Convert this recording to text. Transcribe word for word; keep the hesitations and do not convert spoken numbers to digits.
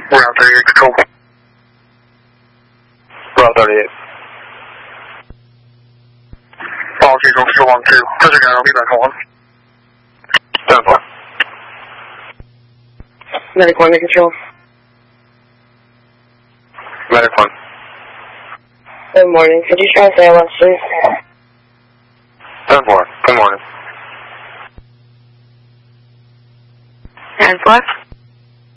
Route thirty-eight control. Route thirty-eight. Apologies, I'm still on two. President, I'll be back on one. ten four. Medic one to control. Medic one. Good morning. Could you try to say hello, please? ten four. Good morning. ten four.